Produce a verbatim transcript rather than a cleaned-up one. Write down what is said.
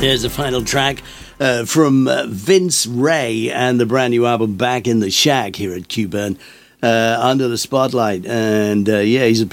Here's the final track uh, from uh, Vince Ray and the brand new album Back in the Shack here at Q-Burn, uh, Under the Spotlight. And uh, yeah, he's a